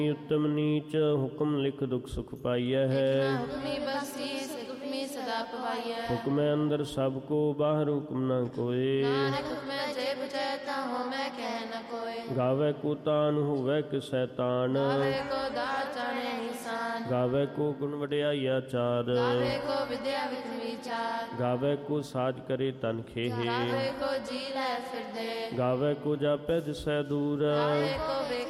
उत्तम नीच हुक्म लिख दुख सुख पाइय है। ਹੁਕਮੀ ਬਖਸ਼ੀਸ ਹੁਕਮੀ ਸਦਾ ਪਵਾਈਐ। हुक्म अंदर सब को बाहर हुक्म न कोय। ਨਾਨਕ ਹੁਕਮੈ ਜੇ ਬੁਝੈ ਤਾ ਹੋਮੈ ਕਹਿ ਨ ਕੋਇ। गावे को तान हुवै किसै तान। ਗਾਵੇ ਕੋ ਦਾਤ ਜਾਣੈ ਨਿਸ਼ਾਨ। गावे को गुण वड्याइया चार। ਗਾਵੇ ਕੋ ਵਿਦਿਆ ਵਿਖ ਵਿਚਾਰ। गावे को साज करे तन खेहे। ਗਾਵੇ ਕੋ ਜੀ ਲੈ ਫਿਰਦੇ। गावे को जापै दिसै दूर। ਗਾਵੇ ਕੋ